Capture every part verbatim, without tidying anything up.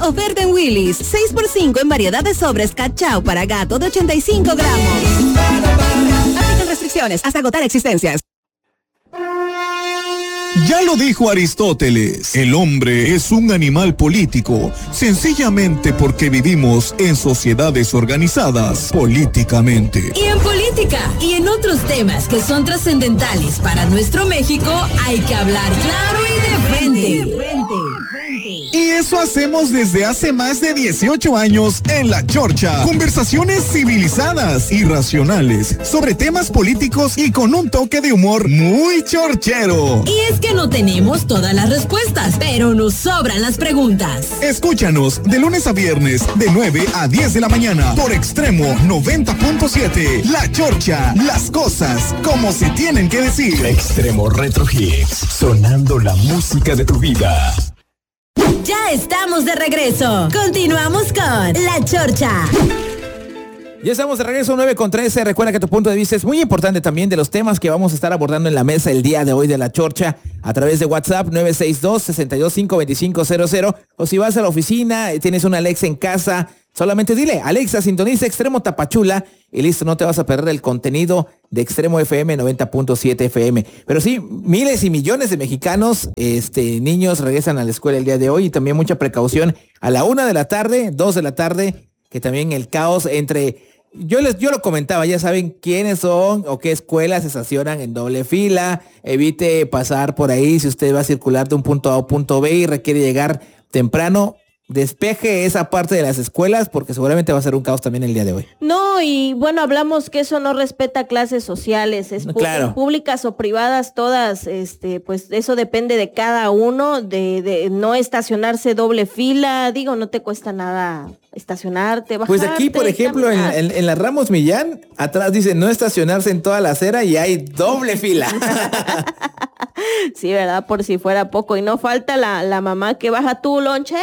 Oferta en Willy's, seis por cinco en variedad de sobres cachao para gato de ochenta y cinco gramos. Aplican restricciones hasta agotar existencias. Ya lo dijo Aristóteles, el hombre es un animal político, sencillamente porque vivimos en sociedades organizadas políticamente. Y en política y en otros temas que son trascendentales para nuestro México, hay que hablar claro y de frente. Y eso hacemos desde hace más de dieciocho años en La Chorcha. Conversaciones civilizadas y racionales sobre temas políticos y con un toque de humor muy chorchero. Y es que no tenemos todas las respuestas, pero nos sobran las preguntas. Escúchanos de lunes a viernes de nueve a diez de la mañana por Extremo noventa punto siete. La Chorcha, las cosas como se tienen que decir. Extremo Retro Hits, sonando la música de tu vida. Ya estamos de regreso. Continuamos con La Chorcha. Ya estamos de regreso, nueve con trece. Recuerda que tu punto de vista es muy importante también de los temas que vamos a estar abordando en la mesa el día de hoy de La Chorcha a través de WhatsApp nueve seis dos, seis dos cinco, dos cinco cero cero. O si vas a la oficina, tienes una Alexa en casa, solamente dile, Alexa, sintoniza Extremo Tapachula y listo, no te vas a perder el contenido de Extremo F M noventa punto siete F M. Pero sí, miles y millones de mexicanos, este, niños regresan a la escuela el día de hoy y también mucha precaución a la una de la tarde, dos de la tarde, que también el caos entre... Yo les, yo lo comentaba, ya saben quiénes son o qué escuelas se estacionan en doble fila. Evite pasar por ahí si usted va a circular de un punto A a un punto B y requiere llegar temprano. Despeje esa parte de las escuelas porque seguramente va a ser un caos también el día de hoy. No, y bueno, hablamos que eso no respeta clases sociales, es claro. Públicas o privadas, todas, este, pues eso depende de cada uno, de, de no estacionarse doble fila, digo, no te cuesta nada estacionarte, bajarte. Pues aquí, por ejemplo, en, en, en la Ramos Millán, atrás dice no estacionarse en toda la acera y hay doble fila. Sí, ¿verdad? Por si fuera poco. Y no falta la, la mamá que baja tu lonchera.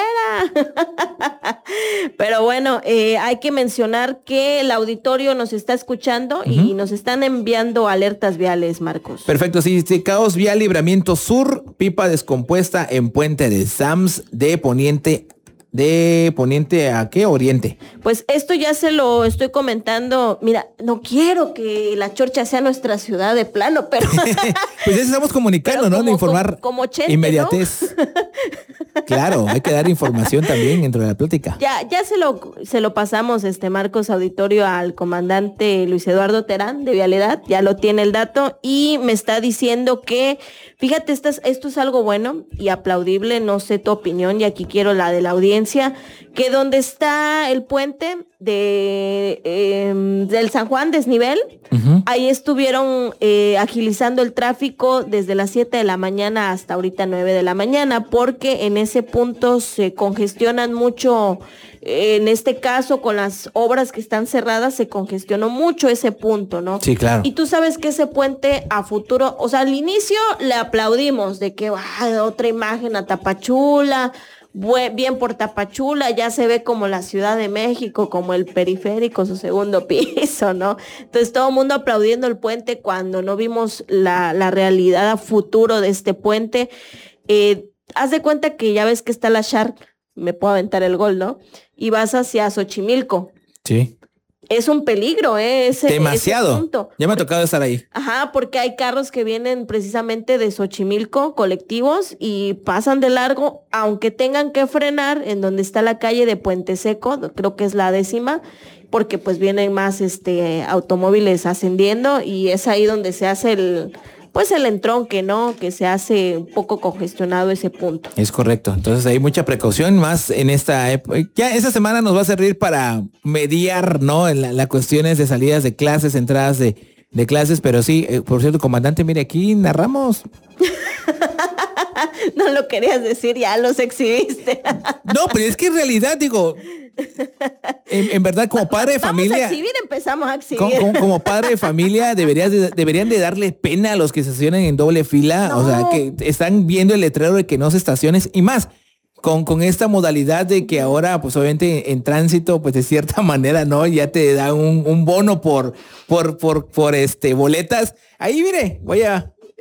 Pero bueno, eh, hay que mencionar que el auditorio nos está escuchando uh-huh. y nos están enviando alertas viales, Marcos. Perfecto, sí, sí, caos vial, Libramiento Sur, pipa descompuesta en Puente de Sams, de Poniente ¿De poniente a qué? Oriente. Pues esto ya se lo estoy comentando. Mira, no quiero que La Chorcha sea nuestra ciudad de plano, pero... Pues ya estamos comunicando, ¿no? Como, de informar como, como Chente, inmediatez. ¿No? Claro, hay que dar información también dentro de la plática. Ya, ya se lo, se lo pasamos, este Marcos Auditorio, al comandante Luis Eduardo Terán de Vialidad. Ya lo tiene el dato y me está diciendo que, fíjate, esto es, esto es algo bueno y aplaudible. No sé tu opinión y aquí quiero la de la audiencia. Que donde está el puente de eh, del San Juan desnivel, uh-huh. ahí estuvieron eh, agilizando el tráfico desde las siete de la mañana hasta ahorita nueve de la mañana, porque en ese punto se congestionan mucho, eh, en este caso con las obras que están cerradas se congestionó mucho ese punto, ¿no? Sí, claro. Y tú sabes que ese puente a futuro, o sea, al inicio le aplaudimos de que ah, otra imagen a Tapachula, bien por Tapachula, ya se ve como la Ciudad de México, como el periférico, su segundo piso, ¿no? Entonces todo el mundo aplaudiendo el puente cuando no vimos la, la realidad a futuro de este puente. Eh, haz de cuenta que ya ves que está la Shark, me puedo aventar el gol, ¿no? Y vas hacia Xochimilco. Sí. Es un peligro, ¿eh? Ese, demasiado. Ese punto. Ya me ha tocado estar ahí. Ajá, porque hay carros que vienen precisamente de Xochimilco, colectivos, y pasan de largo, aunque tengan que frenar en donde está la calle de Puente Seco, creo que es la décima, porque pues vienen más este automóviles ascendiendo y es ahí donde se hace el... pues el entronque, ¿no? Que se hace un poco congestionado ese punto. Es correcto. Entonces hay mucha precaución más en esta época. Ya esta semana nos va a servir para mediar, ¿no? En la, la cuestiones de salidas de clases, entradas de, de clases, pero sí, eh, por cierto, comandante, mire, aquí narramos. No lo querías decir, ya los exhibiste. No, pero es que en realidad, digo, en, en verdad, como padre de Vamos familia... a exhibir, empezamos a exhibir. Como, como, como padre de familia, deberías de, deberían de darle pena a los que se estacionan en doble fila. No. O sea, que están viendo el letrero de que no se estaciones. Y más, con, con esta modalidad de que ahora, pues obviamente en tránsito, pues de cierta manera, ¿no? Ya te dan un, un bono por, por, por, por este, boletas. Ahí, mire, voy a...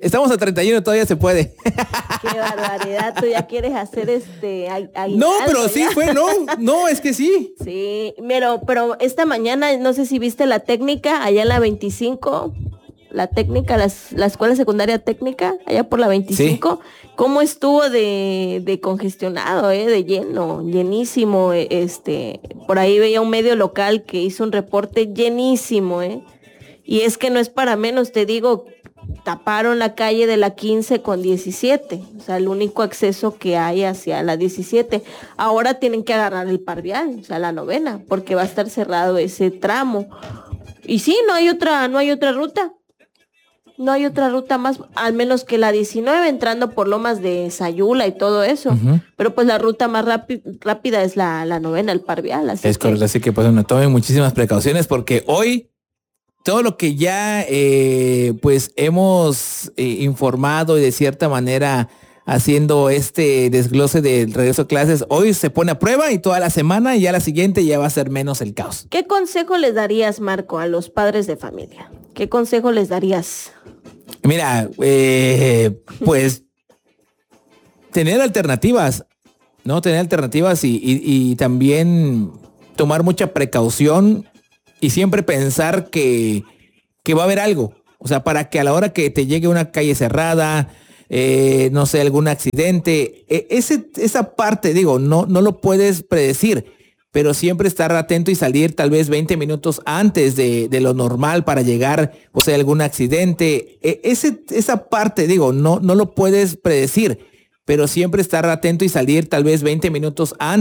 Estamos a treinta y uno, todavía se puede. Qué barbaridad, tú ya quieres hacer este... No, pero sí ya. fue, no, no, es que sí. Sí, pero, pero esta mañana, no sé si viste la técnica, allá en la veinticinco, la técnica, las, la escuela secundaria técnica, allá por la veinticinco, sí. Cómo estuvo de, de congestionado, eh, de lleno, llenísimo, este, por ahí veía un medio local que hizo un reporte llenísimo, eh, y es que no es para menos, te digo, taparon la calle de la quince con diecisiete, o sea, el único acceso que hay hacia la diecisiete. Ahora tienen que agarrar el par vial, o sea, la novena, porque va a estar cerrado ese tramo. Y sí, no hay otra, no hay otra ruta. No hay otra ruta más, al menos que la diecinueve, entrando por Lomas de Sayula y todo eso. Uh-huh. Pero pues la ruta más rápida, rápida es la, la novena, el par vial. Así es que... correcto, así que pues bueno, tomen muchísimas precauciones porque hoy todo lo que ya eh, pues hemos eh, informado y de cierta manera haciendo este desglose del regreso a clases, hoy se pone a prueba y toda la semana y ya la siguiente ya va a ser menos el caos. ¿Qué consejo les darías, Marco, a los padres de familia? ¿Qué consejo les darías? Mira, eh, pues tener alternativas, ¿no? Tener alternativas y, y, y también tomar mucha precaución y siempre pensar que, que va a haber algo. O sea, para que a la hora que te llegue una calle cerrada, eh, no sé, algún accidente, eh, ese, esa parte, digo, no, no lo puedes predecir, pero siempre estar atento y salir tal vez veinte minutos antes de, de lo normal para llegar, o sea, algún accidente. Eh, ese, esa parte, digo, no, no lo puedes predecir, pero siempre estar atento y salir tal vez veinte minutos antes